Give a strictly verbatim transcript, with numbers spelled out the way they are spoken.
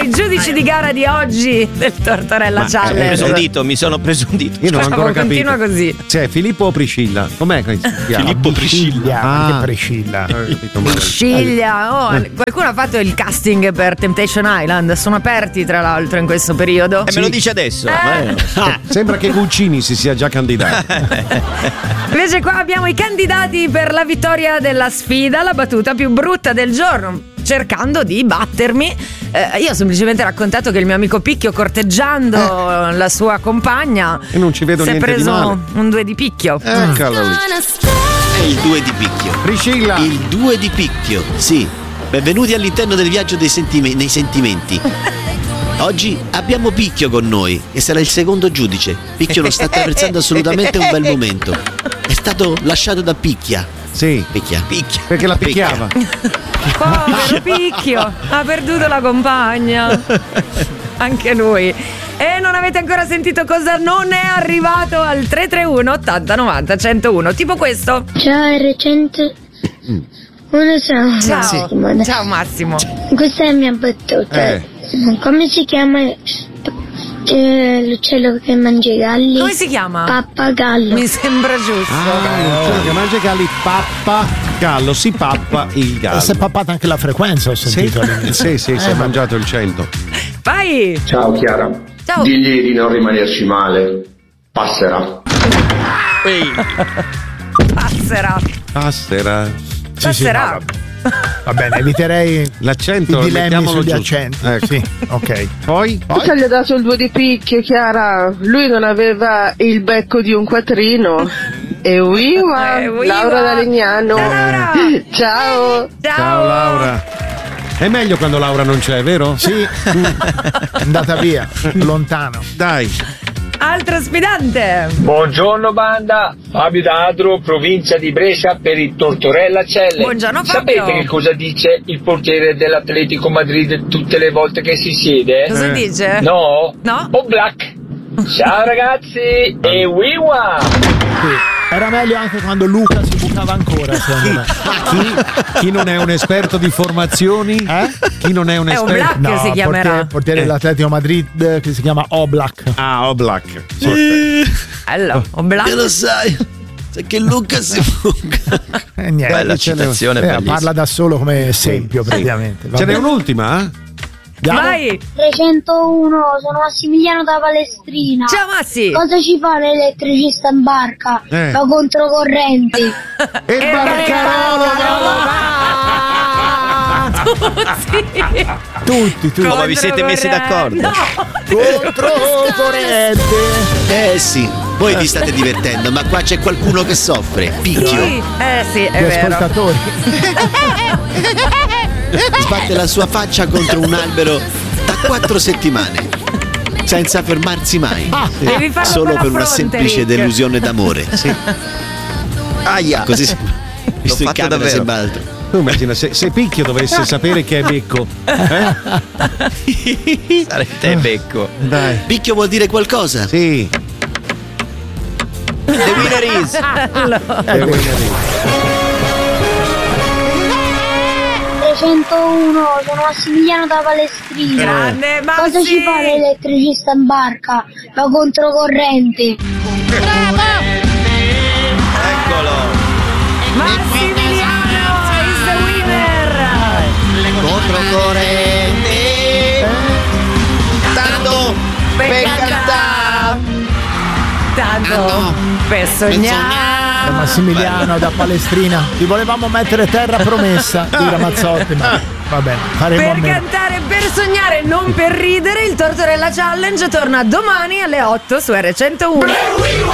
i giudici di gara di oggi del Tortorella Ma, Challenge. eh, preso un dito, mi sono preso un dito. Io non ho ancora capito. Continua così. Cioè, Filippo o Priscilla? Com'è che si chiama? Filippo Priscilla. Ah, che Priscilla. Sciglia, oh, qualcuno ha fatto il casting per Temptation Island? Sono aperti tra l'altro in questo periodo. E eh, me lo dice adesso. Eh. Ah, sembra che Guccini si sia già candidato. Invece qua abbiamo i candidati per la vittoria della sfida, la battuta più brutta del giorno, cercando di battermi. Eh, io ho semplicemente raccontato che il mio amico Picchio, corteggiando eh. la sua compagna, e non ci vedo si è niente di preso male. un due di picchio. Eccolo lì. È il due di picchio. Priscilla. Il due di picchio, sì. Benvenuti all'interno del viaggio dei sentime- nei sentimenti. Oggi abbiamo Picchio con noi e sarà il secondo giudice. Picchio non sta attraversando assolutamente un bel momento. È stato lasciato da Picchia. Sì. Picchia. Picchia. Perché la picchiava. Povero Picchio, ha perduto la compagna. Anche lui. E non avete ancora sentito cosa non è arrivato al tre tre uno ottanta novanta centouno. Tipo questo. Ciao R cento. Uno ciao. Ciao. Massimo. Ciao Massimo. Questa è la mia battuta. Eh. Come si chiama eh, l'uccello che mangia i galli? Come si chiama? Pappagallo. Mi sembra giusto. Ah, l'uccello che mangia i galli, pappagallo, si pappa il gallo. E si è pappata anche la frequenza, ho Sì, sentito all'inizio. sì, sì, si è Eh, mangiato il cento. Vai. Ciao Chiara. Ciao. Digli di non rimanerci male. Passerà. Passerà. Passerà. Sì, sì, Passerà. no, va, va bene, eviterei L'accento, i dilemmi mettiamolo sugli giusto. accenti. Ecco. Sì, ok. Poi? Poi? Gli ha dato il due di picchio, Chiara. Lui non aveva il becco di un quattrino. E viva, Eh, viva. Laura da Legnano. Ciao, Laura. Ciao. Ciao. Ciao Laura. È meglio quando Laura non c'è, vero? Sì, è andata via, lontano. Dai. Altro sfidante. Buongiorno banda, Fabio D'Adro, provincia di Brescia per il Tortorella Challenge. Buongiorno, Fabio. Sapete che cosa dice il portiere dell'Atletico Madrid tutte le volte che si siede? Cosa dice? No? No? Oblak. Ciao ragazzi e wiwa! Sì. Era meglio anche quando Luca si bucava ancora, secondo me. Chi, chi non è un esperto di formazioni? Eh? Chi non è un È esperto? Oblak. No, si chiamerà. portiere, portiere dell'Atletico Madrid che si chiama Oblak. Ah, Oblak. Allora, Oblak. E lo sai, se che Luca si buca. E niente. Bella ce n'è- citazione, Eh, bellissima. parla da solo come esempio, praticamente. Va Ce n'è bene. un'ultima? Andiamo? Vai. trecentouno, sono Massimiliano da Palestrina. Ciao Massi. Cosa ci fa l'elettricista in barca? Eh. Va controcorrente. E il Tutti, tutti. Ma vi siete messi d'accordo? No. Controcorrente. Eh sì, voi vi state divertendo, ma qua c'è qualcuno che soffre. Picchio. Sì, eh sì, è Gli vero. ascoltatori. Sbatte la sua faccia contro un albero da quattro settimane, senza fermarsi mai. Devi farlo Solo con la per una fronte, semplice Rick. delusione d'amore. Sì. Aia, così si- visto in fatto camera davvero. sembra altro. Tu immagina se, se Picchio dovesse sapere che è becco. Eh? Sarete becco. Dai. Picchio vuol dire qualcosa? Sì. The winner is. È trecentouno, sono Massimiliano da Palestrina. Grande Massi. Cosa ci fa l'elettricista in barca? Va controcorrente. Eccolo. Massimiliano is the winner. Controcorrente. Tanto per cantare. Tanto per sognare. Massimiliano da Palestrina. Ti volevamo mettere terra promessa di Ramazzotti, ma va bene, faremo a Per meno. cantare, per sognare, non per ridere, il Tortorella Challenge torna domani alle otto su R centouno.